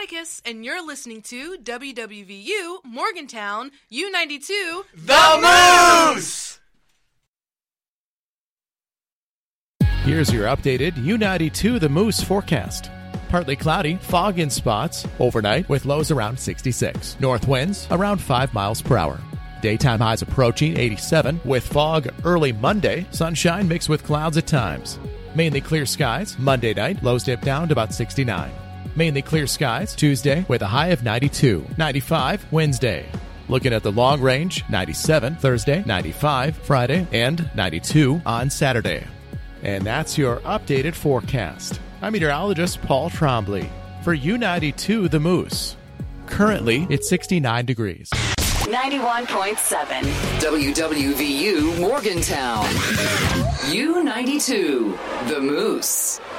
Atticus, and you're listening to WWVU Morgantown U92 The Moose! Here's your updated U92 The Moose forecast. Partly cloudy, fog in spots, overnight with lows around 66. North winds around 5 miles per hour. Daytime highs approaching 87 with fog early Monday, sunshine mixed with clouds at times. Mainly clear skies Monday night, lows dip down to about 69. Mainly clear skies Tuesday with a high of 92. 95 Wednesday. Looking at the long range, 97 Thursday, 95 Friday, and 92 on Saturday. And that's your updated forecast. I'm meteorologist Paul Trombley for U92 The Moose. Currently, it's 69 degrees. 91.7 WWVU Morgantown. U92 The Moose.